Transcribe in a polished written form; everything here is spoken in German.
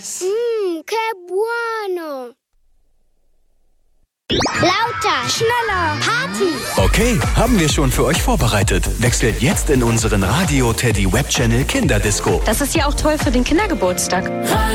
Que bueno. Lauter, schneller, Party. Okay, haben wir schon für euch vorbereitet. Wechselt jetzt in unseren Radio Teddy Webchannel Kinderdisco. Das ist ja auch toll für den Kindergeburtstag.